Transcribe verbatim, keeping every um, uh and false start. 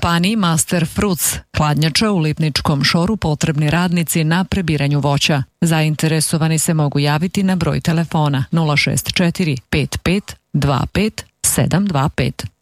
kompaniji Master Fruits, hladnjača u Lipničkom Šoru, potrebni radnici na prebiranju voća. Zainteresovani se mogu javiti na broj telefona nula šest četiri pet pet dva pet sedam dva pet.